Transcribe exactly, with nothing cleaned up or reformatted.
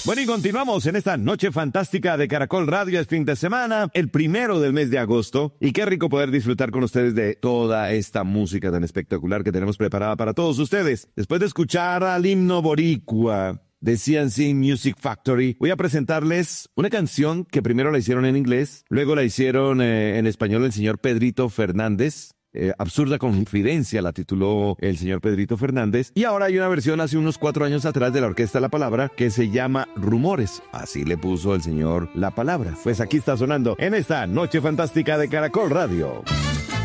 Bueno, y continuamos en esta noche fantástica de Caracol Radio. Es fin de semana, el primero del mes de agosto. Y qué rico poder disfrutar con ustedes de toda esta música tan espectacular que tenemos preparada para todos ustedes. Después de escuchar al himno boricua de C and C Music Factory, voy a presentarles una canción que primero la hicieron en inglés, luego la hicieron eh, en español el señor Pedrito Fernández. Eh, Absurda Confidencia la tituló el señor Pedrito Fernández, y ahora hay una versión hace unos cuatro años atrás de la Orquesta La Palabra que se llama Rumores. Así le puso el señor La Palabra. Pues aquí está sonando en esta noche fantástica de Caracol Radio.